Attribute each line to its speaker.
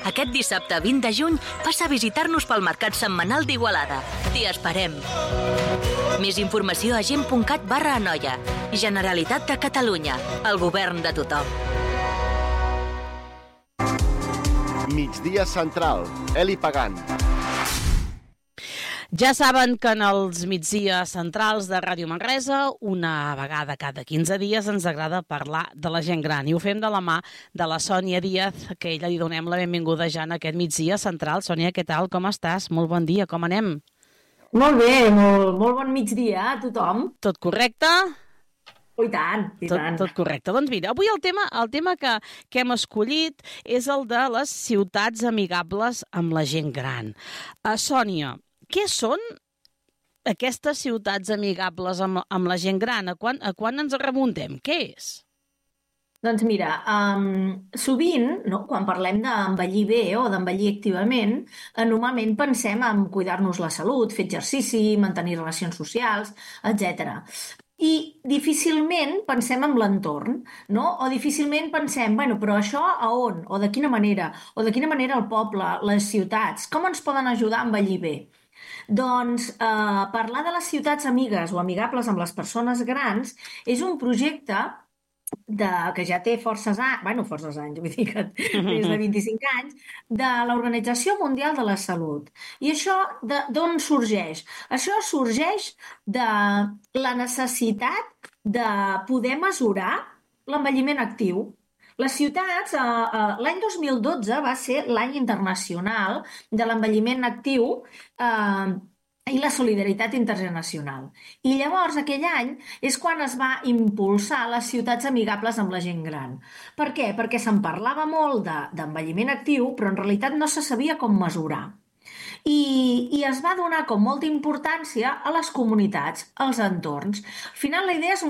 Speaker 1: Aquest dissabte 20 de juny passa a visitar-nos pel Mercat Setmanal d'Igualada. T'hi esperem. Més informació a gent.cat/Anoia. Generalitat de Catalunya. El govern de tothom.
Speaker 2: Migdia Central. Eli Pagant.
Speaker 3: Ja saben que en els migdies centrals de Ràdio Manresa, una vegada cada 15 dies, ens agrada parlar de la gent gran. I ho fem de la mà de la Sònia Díaz, que ella li donem la benvinguda ja en aquest migdia central. Sònia, què tal? Com estàs? Molt bon dia, com anem?
Speaker 4: Molt bé, molt bon migdia a tothom.
Speaker 3: Tot correcte?
Speaker 4: Oh, i tant, i tant.
Speaker 3: Tot correcte. Doncs mira, avui el tema que hem escollit és el de les ciutats amigables amb la gent gran. Sònia, què són aquestes ciutats amigables amb la gent gran? A quan ens remuntem? Què és?
Speaker 4: Doncs mira, sovint, no, quan parlem d'envellir bé o d'envellir activament, normalment pensem en cuidar-nos la salut, fer exercici, mantenir relacions socials, etc. I difícilment pensem en l'entorn, no? O difícilment pensem, bueno, però això a on? O de quina manera? O de quina manera el poble, les ciutats, com ens poden ajudar a envellir bé? Doncs parlar de les ciutats amigues o amigables amb les persones grans és un projecte que ja té forces anys, vull dir que des de 25 anys, de l'Organització Mundial de la Salut. I això d'on sorgeix? Això sorgeix de la necessitat de poder mesurar l'envelliment actiu. Les ciutats, l'any 2012 va ser l'any internacional de l'envelliment actiu i la solidaritat intergeneracional. I llavors, aquell any, és quan es va impulsar les ciutats amigables amb la gent gran. Per què? Perquè se'n parlava molt d'envelliment actiu, però en realitat no se sabia com mesurar. I es va donar com molta importància a les comunitats, als entorns. Al final, la idea és